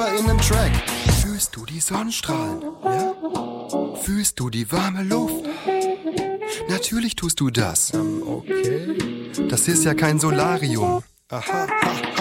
selber in nem Track. Fühlst du die Sonnenstrahlen? Ja? Fühlst du die warme Luft? Natürlich tust du das. Okay. Das ist ja kein Solarium. Aha.